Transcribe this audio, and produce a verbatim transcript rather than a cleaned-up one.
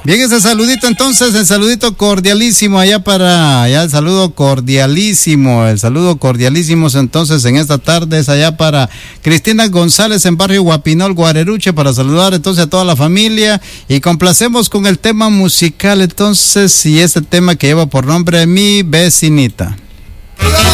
Bien, ese saludito entonces, el saludito cordialísimo allá para, allá el saludo cordialísimo, el saludo cordialísimo entonces en esta tarde es allá para Cristina González en barrio Guapinol, Guareruche, para saludar entonces a toda la familia y complacemos con el tema musical entonces y ese tema que lleva por nombre Mi Vecinita.